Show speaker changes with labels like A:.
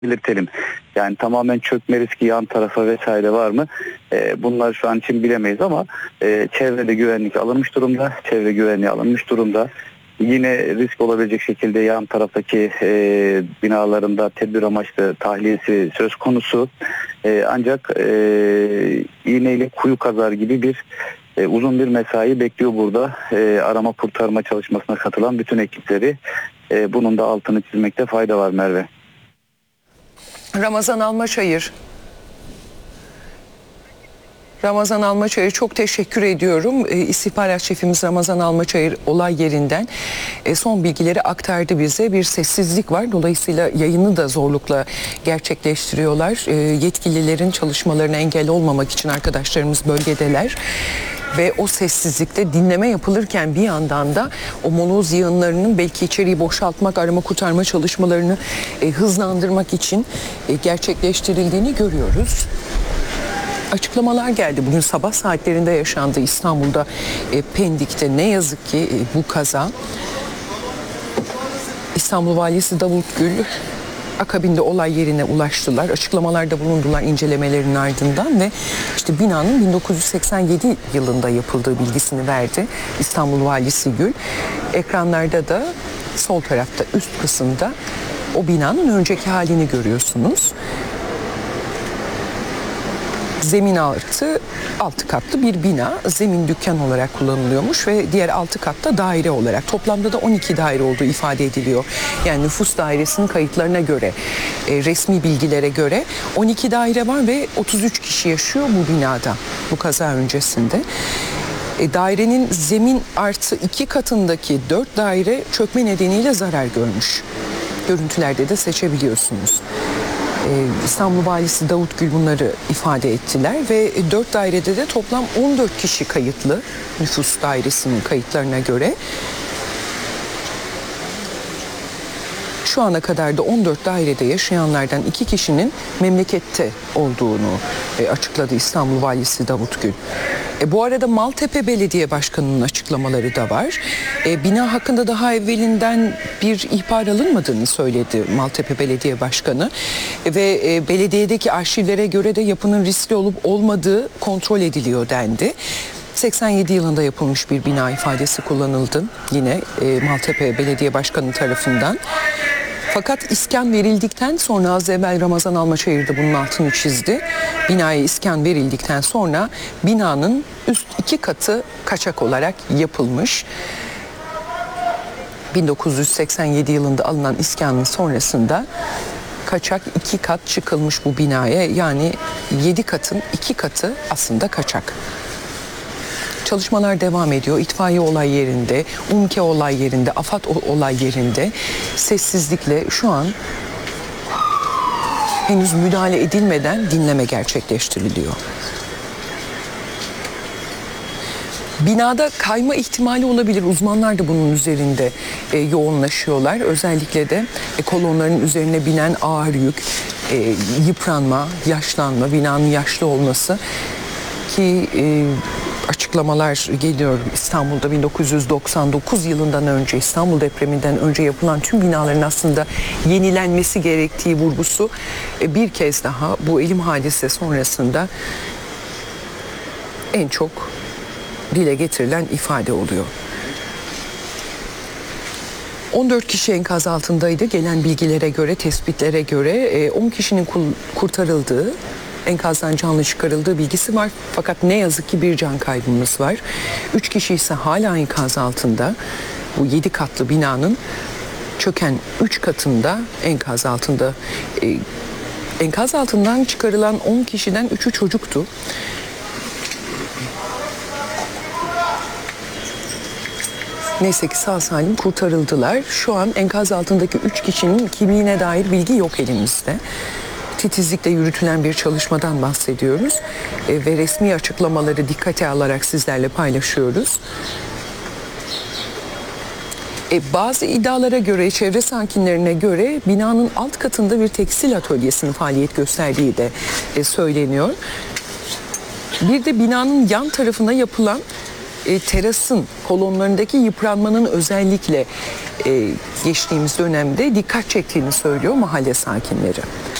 A: belirtelim. Yani tamamen çökme riski yan tarafa vesaire var mı? Bunlar şu an için bilemeyiz ama çevrede güvenlik alınmış durumda. Çevre güvenliği alınmış durumda. Yine risk olabilecek şekilde yan taraftaki binalarında tedbir amaçlı tahliyesi söz konusu. Ancak iğneyle kuyu kazar gibi bir uzun bir mesai bekliyor burada. Arama kurtarma çalışmasına katılan bütün ekipleri. Bunun da altını çizmekte fayda var Merve.
B: Ramazan Almaçayır çok teşekkür ediyorum. İstihbarat şefimiz Ramazan Almaçayır olay yerinden son bilgileri aktardı bize. Bir sessizlik var. Dolayısıyla yayını da zorlukla gerçekleştiriyorlar. Yetkililerin çalışmalarına engel olmamak için arkadaşlarımız bölgedeler. Ve o sessizlikte dinleme yapılırken bir yandan da o moloz yığınlarının belki içeriği boşaltmak, arama kurtarma çalışmalarını hızlandırmak için gerçekleştirildiğini görüyoruz. Açıklamalar geldi. Bugün sabah saatlerinde yaşandı İstanbul'da, Pendik'te. Ne yazık ki bu kaza. İstanbul Valisi Davut Gül akabinde olay yerine ulaştılar. Açıklamalarda bulundular incelemelerin ardından ve işte binanın 1987 yılında yapıldığı bilgisini verdi İstanbul Valisi Gül. Ekranlarda da sol tarafta üst kısımda o binanın önceki halini görüyorsunuz. Zemin altı katlı bir bina, zemin dükkan olarak kullanılıyormuş ve diğer 6 katta daire olarak. Toplamda da 12 daire olduğu ifade ediliyor. Yani nüfus dairesinin kayıtlarına göre, resmi bilgilere göre 12 daire var ve 33 kişi yaşıyor bu binada, bu kaza öncesinde. Dairenin zemin artı 2 katındaki 4 daire çökme nedeniyle zarar görmüş. Görüntülerde de seçebiliyorsunuz. İstanbul Valisi Davut Gül bunları ifade ettiler ve 4 dairede de toplam 14 kişi kayıtlı nüfus dairesinin kayıtlarına göre. Şu ana kadar da 14 dairede yaşayanlardan 2 kişinin memlekette olduğunu açıkladı İstanbul Valisi Davut Gül. Bu arada Maltepe Belediye Başkanı'nın açıklamaları da var. Bina hakkında daha evvelinden bir ihbar alınmadığını söyledi Maltepe Belediye Başkanı. Ve belediyedeki arşivlere göre de yapının riskli olup olmadığı kontrol ediliyor dendi. 87 yılında yapılmış bir bina ifadesi kullanıldı yine Maltepe Belediye Başkanı tarafından. Fakat iskan verildikten sonra, az evvel Ramazan Almaçayır da bunun altını çizdi. Binaya iskan verildikten sonra binanın üst 2 katı kaçak olarak yapılmış. 1987 yılında alınan iskanın sonrasında kaçak 2 kat çıkılmış bu binaya. Yani 7 katın 2 katı aslında kaçak. Çalışmalar devam ediyor. İtfaiye olay yerinde, UMKE olay yerinde, AFAD olay yerinde sessizlikle şu an henüz müdahale edilmeden dinleme gerçekleştiriliyor. Binada kayma ihtimali olabilir. Uzmanlar da bunun üzerinde yoğunlaşıyorlar. Özellikle de kolonların üzerine binen ağır yük, yıpranma, yaşlanma, binanın yaşlı olması ki açıklamalar geliyor. İstanbul'da 1999 yılından önce, İstanbul depreminden önce yapılan tüm binaların aslında yenilenmesi gerektiği vurgusu bir kez daha bu elim hadise sonrasında en çok dile getirilen ifade oluyor. 14 kişi enkaz altındaydı. Gelen bilgilere göre, tespitlere göre 10 kişinin kurtarıldığı, enkazdan canlı çıkarıldığı bilgisi var. Fakat ne yazık ki bir can kaybımız var. 3 kişi ise hala enkaz altında. Bu 7 katlı binanın çöken 3 katında enkaz altında. Enkaz altından çıkarılan 10 kişiden 3'ü çocuktu. Neyse ki sağ salim kurtarıldılar. Şu an enkaz altındaki 3 kişinin kimliğine dair bilgi yok elimizde. Titizlikle yürütülen bir çalışmadan bahsediyoruz ve resmi açıklamaları dikkate alarak sizlerle paylaşıyoruz. Bazı iddialara göre, çevre sakinlerine göre binanın alt katında bir tekstil atölyesinin faaliyet gösterdiği de söyleniyor. Bir de binanın yan tarafına yapılan terasın kolonlarındaki yıpranmanın özellikle geçtiğimiz dönemde dikkat çektiğini söylüyor mahalle sakinleri.